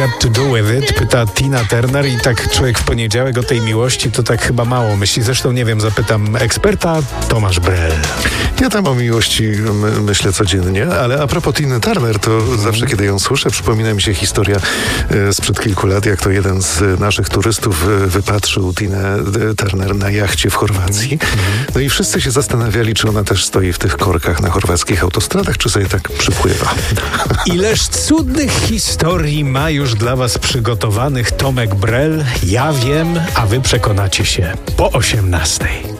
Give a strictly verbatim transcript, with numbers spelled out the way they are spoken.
to do with it? Pyta Tina Turner i tak człowiek w poniedziałek o tej miłości to tak chyba mało myśli. Zresztą nie wiem, zapytam eksperta Tomasz Brel. Ja tam o miłości my, myślę codziennie, ale a propos Tiny Turner, to mm. zawsze kiedy ją słyszę, przypomina mi się historia e, sprzed kilku lat, jak to jeden z naszych turystów e, wypatrzył Tinę Turner na jachcie w Chorwacji. Mm. No i wszyscy się zastanawiali, czy ona też stoi w tych korkach na chorwackich autostradach, czy sobie tak przypływa. Ileż cudnych historii ma już dla was przygotowanych Tomek Brel. Ja wiem, a wy przekonacie się po osiemnastej.